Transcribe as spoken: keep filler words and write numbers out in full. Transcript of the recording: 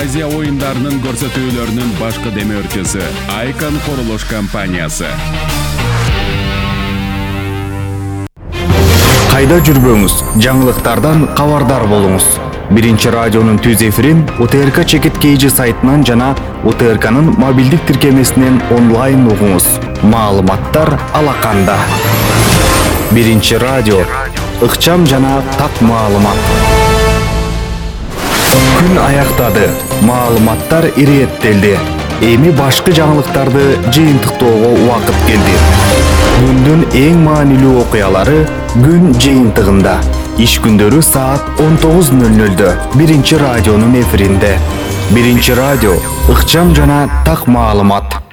Азия оюндарынын көрсөтүүлөрүнүн башкы демөөрчүсү Айкон курулуш компаниясы. Кайда жүрбөңүз, жаңылыктардан кабардар болуңуз. Биринчи радионун түз эфирин У Т Р К Чекит Кейжи сайтынан жана У Т Р К'нын мобилдик тиркемесинен онлайн угуңуз. Маалыматтар алаканда. Биринчи радио, ыкчам жана так маалымат. Күн аяктады, маалыматтар ирээттелди. Эми башкы жаңылыктарды жыйынтыктоого убакыт келди. Күндүн эң маанилүү окуялары күн жыйынтыгында. Иш күндөрү саат он тогуз ноль нольдө Биринчи радионун эфиринде. Биринчи радио, ыкчам жана так маалымат.